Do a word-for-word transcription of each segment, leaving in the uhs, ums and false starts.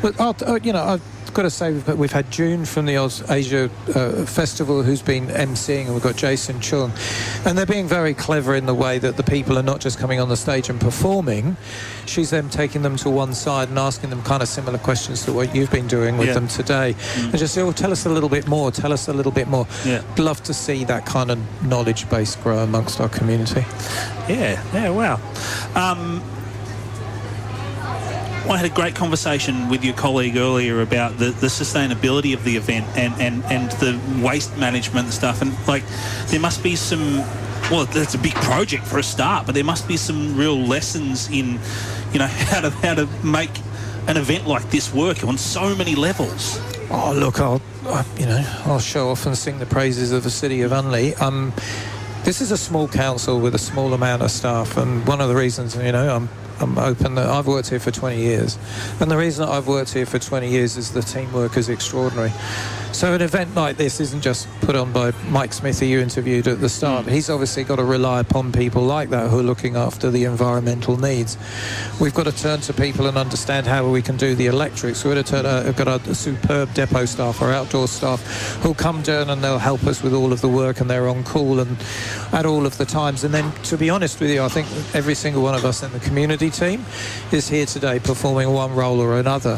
But, uh, you know, I've got to say we've, we've had June from the Oz Asia uh, Festival who's been emceeing, and we've got Jason Chung, and they're being very clever in the way that the people are not just coming on the stage and performing. She's then taking them to one side and asking them kind of similar questions to what you've been doing with yeah. them today, mm. and just say, oh, tell us a little bit more, tell us a little bit more. Yeah. Love to see that kind of knowledge base grow amongst our community. Yeah, yeah, wow. Um, I had a great conversation with your colleague earlier about the, the sustainability of the event and, and, and the waste management stuff. And, like, there must be some... Well, it's a big project for a start, but there must be some real lessons in, you know, how to how to make an event like this work on so many levels. Oh, look, I'll, uh, you know, I'll show off and sing the praises of the city of Unley. Um, this is a small council with a small amount of staff, and one of the reasons, you know, I'm I'm open that I've worked here for twenty years, and the reason that I've worked here for twenty years is the teamwork is extraordinary. So an event like this isn't just put on by Mike Smith, who you interviewed at the start. He's obviously got to rely upon people like that who are looking after the environmental needs. We've got to turn to people and understand how we can do the electrics. We've got to turn, uh, we've got a superb depot staff, our outdoor staff, who'll come down and they'll help us with all of the work, and they're on call and at all of the times. And then, to be honest with you, I think every single one of us in the community team is here today performing one role or another.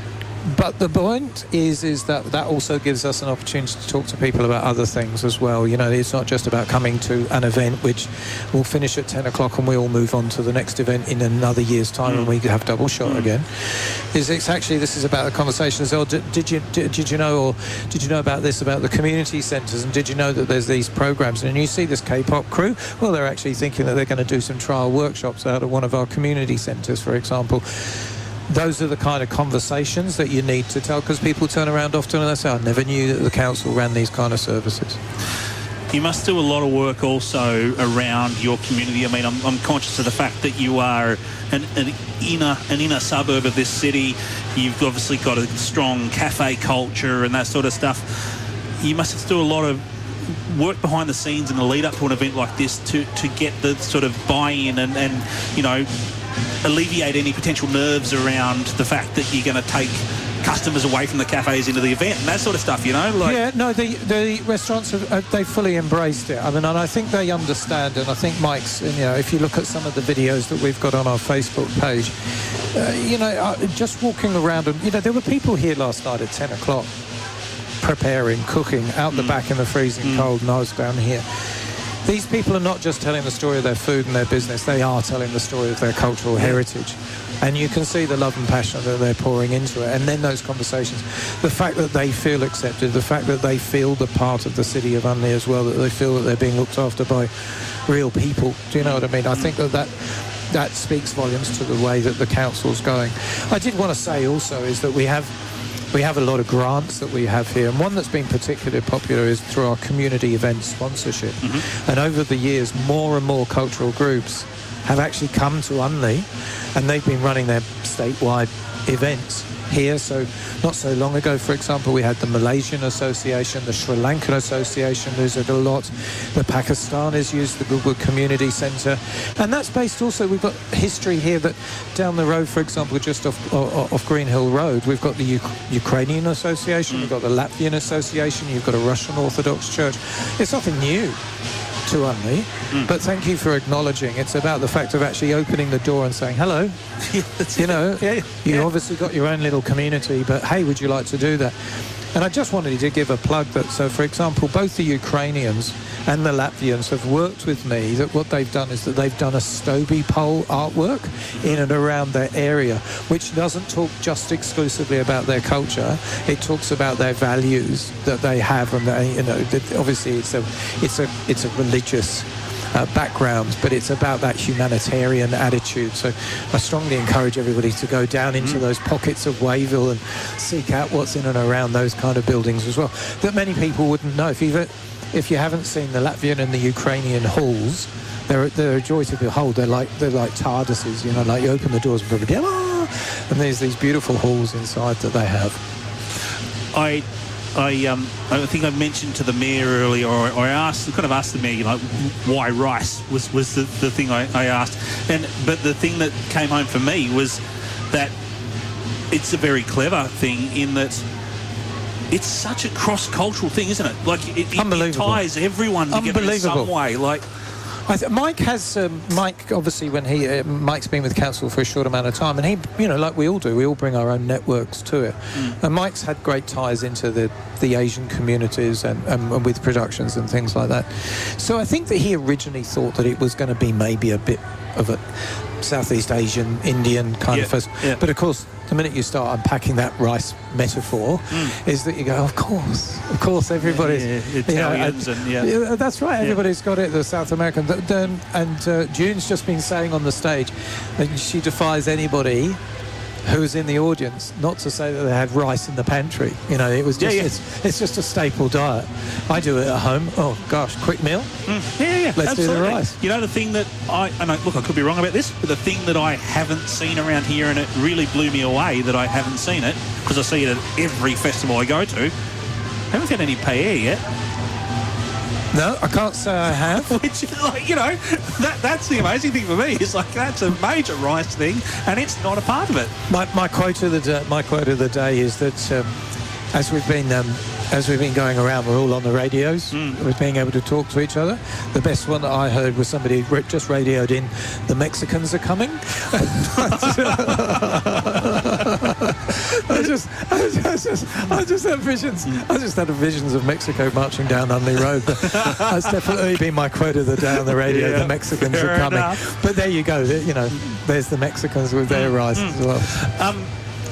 But the point is is that that also gives us an opportunity to talk to people about other things as well. You know, it's not just about coming to an event which will finish at ten o'clock and we all move on to the next event in another year's time mm. and we have double shot mm. again. Is it's actually, this is about the conversations. Oh, did, did you did, did you know or did you know about this, about the community centres, and did you know that there's these programs? And you see this K-pop crew, well, they're actually thinking that they're going to do some trial workshops out at one of our community centres, for example. Those are the kind of conversations that you need to tell, because people turn around often and they say, I never knew that the council ran these kind of services. You must do a lot of work also around your community. I mean, I'm, I'm conscious of the fact that you are an, an inner an inner suburb of this city. You've obviously got a strong cafe culture and that sort of stuff. You must do a lot of work behind the scenes in the lead up to an event like this to, to get the sort of buy-in and, and, you know, alleviate any potential nerves around the fact that you're going to take customers away from the cafes into the event and that sort of stuff, you know? Like... Yeah, no, the the restaurants, have, uh, they fully embraced it. I mean, and I think they understand, and I think Mike's, you know, if you look at some of the videos that we've got on our Facebook page, uh, you know, uh, just walking around, and, you know, there were people here last night at ten o'clock preparing, cooking, out mm. the back in the freezing mm. cold, and I was down here. These people are not just telling the story of their food and their business, they are telling the story of their cultural heritage. And you can see the love and passion that they're pouring into it. And then those conversations, the fact that they feel accepted, the fact that they feel the part of the city of Unley as well, that they feel that they're being looked after by real people. Do you know what I mean? I think that that, that speaks volumes to the way that the council's going. I did want to say also is that we have We have a lot of grants that we have here, and one that's been particularly popular is through our community event sponsorship. Mm-hmm. And over the years, more and more cultural groups have actually come to Unley, and they've been running their statewide events here. So not so long ago, for example, we had the Malaysian Association, the Sri Lankan Association used it a lot, the Pakistanis used the Goodwood Community Centre, and that's based also, we've got history here that down the road, for example, just off, off Green Hill Road, we've got the U- Ukrainian Association, mm. we've got the Latvian Association, you've got a Russian Orthodox Church. It's nothing new to Unley, mm. but thank you for acknowledging. It's about the fact of actually opening the door and saying hello. You know, yeah, you yeah. obviously got your own little community, but hey, would you like to do that? And I just wanted to give a plug that, so for example, both the Ukrainians and the Latvians have worked with me, that what they've done is that they've done a Stobie pole artwork in and around their area, which doesn't talk just exclusively about their culture. It talks about their values that they have, and they, you know, obviously it's a it's a it's a religious Uh, background, but it's about that humanitarian attitude. So I strongly encourage everybody to go down into mm. those pockets of Wayville and seek out what's in and around those kind of buildings as well, that many people wouldn't know. If you've if you haven't seen the Latvian and the Ukrainian halls, they're they're a joy to behold. They're like they're like TARDISes, you know, like you open the doors and everybody, ah! and there's these beautiful halls inside that they have. I I um I think I mentioned to the mayor earlier, or, or I asked, kind of asked the mayor, you know, why rice was was the, the thing I, I asked, and but the thing that came home for me was that it's a very clever thing in that it's such a cross-cultural thing, isn't it? Like, it, it, it ties everyone together in some way. Like, I th- Mike has, um, Mike, obviously, when he, uh, Mike's been with council for a short amount of time, and he, you know, like we all do, we all bring our own networks to it. Mm. And Mike's had great ties into the, the Asian communities and, um, and with productions and things like that. So I think that he originally thought that it was going to be maybe a bit of a Southeast Asian, Indian kind yeah, of festival. Yeah. But of course, the minute you start unpacking that rice metaphor, mm. is that you go, of course, of course, everybody's... Yeah, yeah, Italians you know, and, yeah. yeah. That's right, everybody's yeah. got it, the South American. The, the, and uh, June's just been saying on the stage, and she defies anybody who's in the audience not to say that they had rice in the pantry. You know, it was just, yeah, yeah. It's, it's just a staple diet. I do it at home. Oh, gosh, quick meal. Mm. Yeah, yeah, Let's absolutely. do the rice. You know, the thing that I, and I, look, I could be wrong about this, but the thing that I haven't seen around here, and it really blew me away that I haven't seen it, because I see it at every festival I go to, I haven't had any paella yet. No, I can't say I have. Which, like, you know, that that's the amazing thing for me. Is like, that's a major rice thing, and it's not a part of it. My, my quote of the day, my quote of the day is that um, as we've been um, as we've been going around, we're all on the radios. Mm. We're being able to talk to each other. The best one that I heard was somebody who just radioed in, "The Mexicans are coming." I just, I just, I just had visions. I just had visions of Mexico marching down Unley Road. That's definitely been my quote of the day on the radio. Yeah, the Mexicans are coming. Enough. But there you go. You know, there's the Mexicans with their rice mm. as well. Um,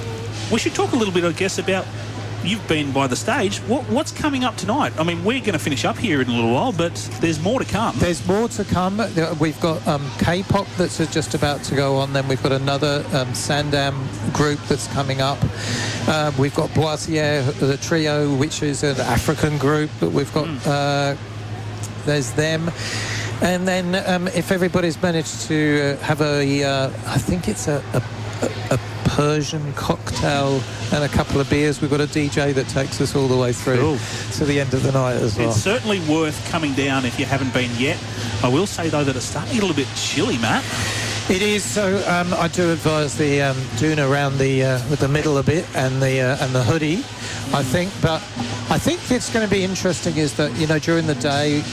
we should talk a little bit, I guess, about. You've been by the stage. What, what's coming up tonight? I mean, we're going to finish up here in a little while, but there's more to come. There's more to come. We've got um, K-pop that's just about to go on. Then we've got another um, Sandam group that's coming up. Uh, we've got Boissier, the trio, which is an African group. But we've got mm. uh, there's them. And then um, if everybody's managed to have a, uh, I think it's a, a, a Persian cocktail and a couple of beers. We've got a D J that takes us all the way through cool. to the end of the night as well. It's certainly worth coming down if you haven't been yet. I will say, though, that it's starting to get a little bit chilly, Matt. It is. So um, I do advise the um, doing around the uh, with the middle a bit and the uh, and the hoodie, mm. I think. But I think it's going to be interesting is that, you know, during the day,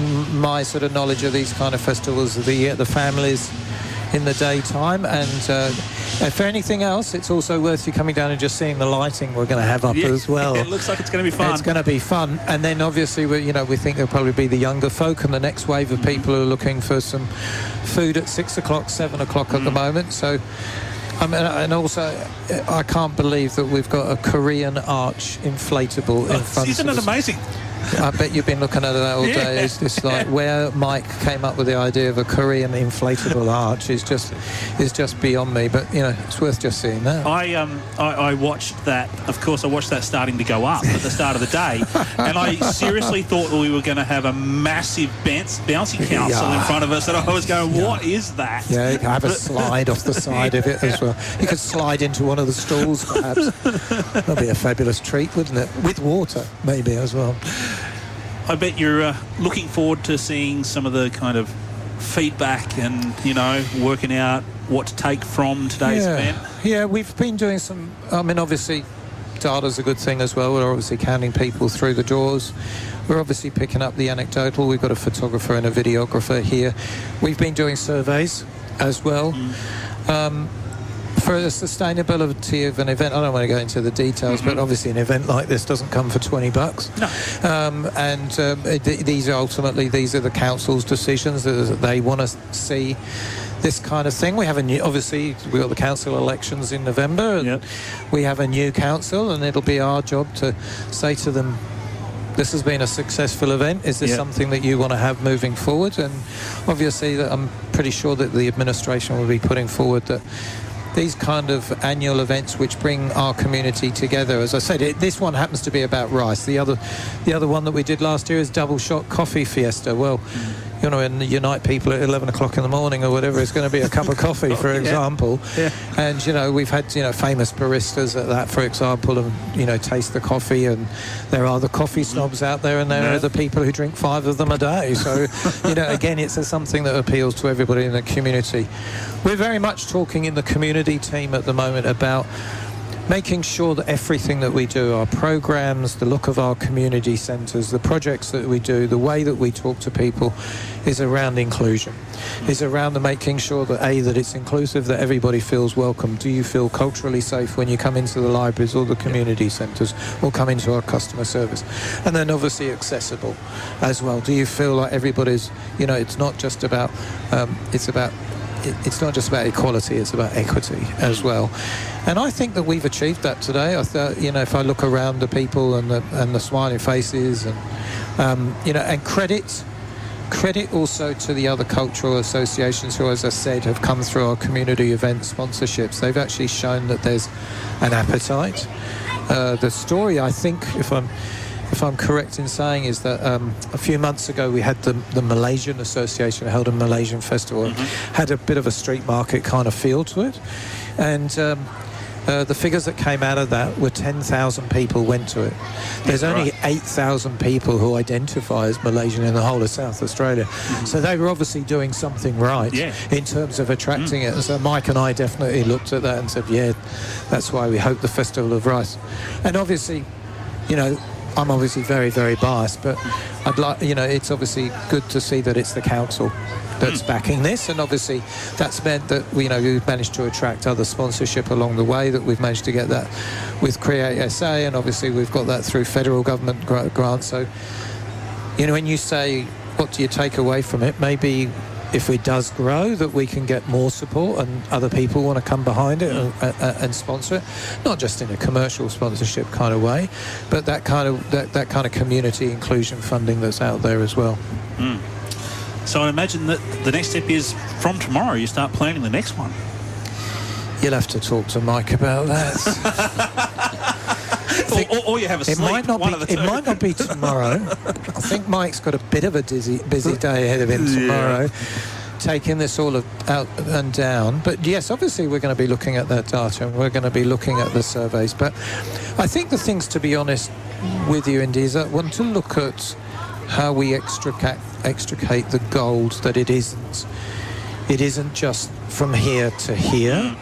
my sort of knowledge of these kind of festivals, the uh, the families in the daytime, and uh, if anything else, it's also worth you coming down and just seeing the lighting we're going to have up yeah, as well. It looks like it's going to be fun. It's going to be fun, and then obviously we, you know, we think there'll probably be the younger folk and the next wave of people who are looking for some food at six o'clock, seven o'clock at mm. the moment. So. I mean, and also, I can't believe that we've got a Korean arch inflatable in oh, front isn't of us. Isn't it amazing? I bet you've been looking at it all day. Yeah. It's just like where Mike came up with the idea of a Korean inflatable arch is just is just beyond me. But you know, it's worth just seeing that. I um I, I watched that. Of course, I watched that starting to go up at the start of the day, and I seriously thought we were going to have a massive bounce, bouncy council yeah. in front of us, and I was going, "What yeah. is that?" Yeah, you can have a slide off the side of it as well. You could slide into one of the stalls, perhaps. That'd be a fabulous treat, wouldn't it? With water, maybe as well. I bet you're uh, looking forward to seeing some of the kind of feedback and, you know, working out what to take from today's yeah. event. Yeah, we've been doing some, I mean, obviously, data's a good thing as well. We're obviously counting people through the doors. We're obviously picking up the anecdotal. We've got a photographer and a videographer here. We've been doing surveys as well. Mm. Um, For the sustainability of an event, I don't want to go into the details, mm-hmm. but obviously an event like this doesn't come for twenty bucks. No. Um, and um, th- these are ultimately, these are the council's decisions. That they want to see this kind of thing. We have a new, obviously, we've got the council elections in November, and yep. we have a new council, and it'll be our job to say to them, this has been a successful event. Is this yep. something that you want to have moving forward? And obviously, that I'm pretty sure that the administration will be putting forward that these kind of annual events which bring our community together. As I said, it, this one happens to be about rice. The other the other one that we did last year is Double Shot Coffee Fiesta. Well, mm. you know, and unite people at eleven o'clock in the morning or whatever, it's going to be a cup of coffee, for yeah. example. Yeah. And, you know, we've had, you know, famous baristas at that, for example, and, you know, taste the coffee. And there are the coffee snobs out there, and there yeah. are the people who drink five of them a day. So, you know, again, it's a, something that appeals to everybody in the community. We're very much talking in the community team at the moment about making sure that everything that we do, our programs, the look of our community centres, the projects that we do, the way that we talk to people is around inclusion, is around the making sure that A, that it's inclusive, that everybody feels welcome. Do you feel culturally safe when you come into the libraries or the community centres or come into our customer service? And then obviously accessible as well. Do you feel like everybody's, you know, it's not just about, um, it's about it's not just about equality, it's about equity as well. And I think that we've achieved that today. I thought, you know, if I look around the people and the, and the smiling faces and, um, you know, and credit, credit also to the other cultural associations who, as I said, have come through our community event sponsorships. They've actually shown that there's an appetite. Uh, the story, I think, if I'm If I'm correct in saying, is that um, a few months ago we had the, the Malaysian Association held a Malaysian festival, mm-hmm. had a bit of a street market kind of feel to it, and um, uh, the figures that came out of that were ten thousand people went to it. There's yeah, only right. eight thousand people who identify as Malaysian in the whole of South Australia, mm-hmm. so they were obviously doing something right yeah. in terms of attracting mm. it. And so Mike and I definitely looked at that and said, yeah, that's why we hope the Festival of Rice. And obviously, you know, I'm obviously very, very biased, but I'd like, you know, it's obviously good to see that it's the council that's mm. backing this, and obviously that's meant that, you know, we've managed to attract other sponsorship along the way, that we've managed to get that with Create S A, and obviously we've got that through federal government grants. So, you know, when you say, what do you take away from it? Maybe if it does grow, that we can get more support and other people want to come behind it and, and, and sponsor it, not just in a commercial sponsorship kind of way, but that kind of that, that kind of community inclusion funding that's out there as well. Mm. So I imagine that the next step is from tomorrow you start planning the next one. You'll have to talk to Mike about that. or, or, or you have a sleep. It might not one be. of the two. It might not be tomorrow. I think Mike's got a bit of a dizzy, busy day ahead of him tomorrow, yeah. taking this all of, out and down. But yes, obviously we're going to be looking at that data and we're going to be looking at the surveys. But I think the things, to be honest with you, Indy, is I want to look at how we extricate extricate the gold that it isn't. It isn't just from here to here.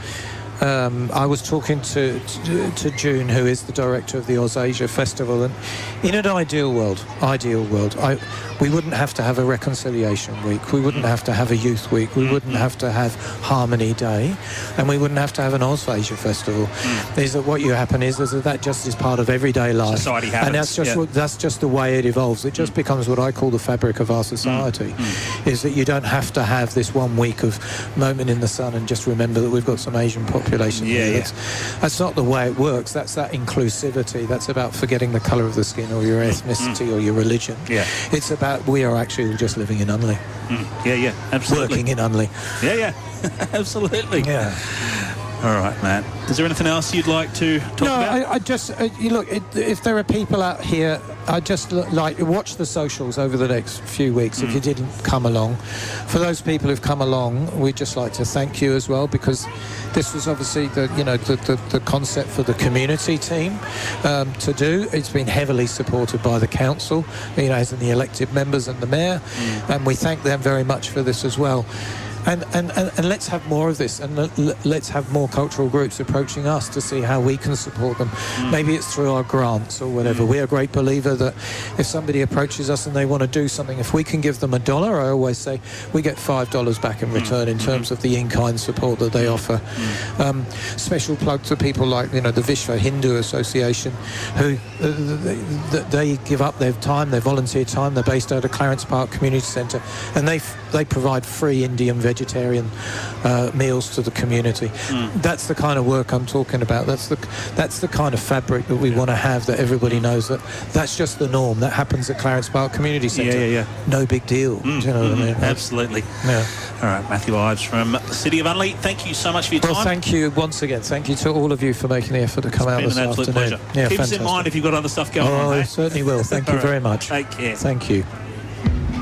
Um, I was talking to, to to June, who is the director of the AusAsia Festival, and in an ideal world, ideal world, I, we wouldn't have to have a reconciliation week, we wouldn't have to have a youth week, we wouldn't have to have Harmony Day, and we wouldn't have to have an AusAsia Festival. Mm. Is that what you happen is, is that that just is part of everyday life, society happens, and that's just yeah. what, that's just the way it evolves. It just mm. becomes what I call the fabric of our society. Mm. Mm. Is that you don't have to have this one week of moment in the sun and just remember that we've got some Asian population. Yeah, yeah. That's, that's not the way it works. That's that inclusivity. That's about forgetting the colour of the skin or your ethnicity mm. or your religion. Yeah. It's about we are actually just living in Unley. Mm. Yeah, yeah, absolutely. Working in Unley. Yeah, yeah, absolutely. Yeah. All right, Matt. Is there anything else you'd like to talk no, about? No, I, I just, uh, you look, it, if there are people out here, I just look, like, watch the socials over the next few weeks mm. if you didn't come along. For those people who've come along, we'd just like to thank you as well, because this was obviously the, you know, the, the, the concept for the community team um, to do. It's been heavily supported by the council, you know, as in the elected members and the mayor, mm. and we thank them very much for this as well. And, and, and, and let's have more of this, and let's have more cultural groups approaching us to see how we can support them. Mm. Maybe it's through our grants or whatever. Mm. We're a great believer that if somebody approaches us and they want to do something, if we can give them a dollar, I always say we get five dollars back in return mm. in terms of the in-kind support that they offer. Mm. Um, special plug to people like, you know, the Vishva Hindu Association, who uh, they, they give up their time, their volunteer time. They're based out of Clarence Park Community Centre, and they they provide free Indian vegetarian vegetarian uh, meals to the community. Mm. That's the kind of work I'm talking about. That's the that's the kind of fabric that we yeah. want to have, that everybody knows that that's just the norm. That happens at Clarence Park Community Centre. Yeah, yeah, yeah. No big deal. Mm. Do you know mm-hmm. what I mean? Absolutely. Yeah. All right, Matthew Ives from the City of Unley, thank you so much for your time. Well, thank you once again. Thank you to all of you for making the effort to come it's out been this an absolute afternoon. Pleasure. Yeah, Keep fantastic. us in mind if you've got other stuff going oh, on. Oh, I certainly will. Thank you right. very much. Take care. Thank you.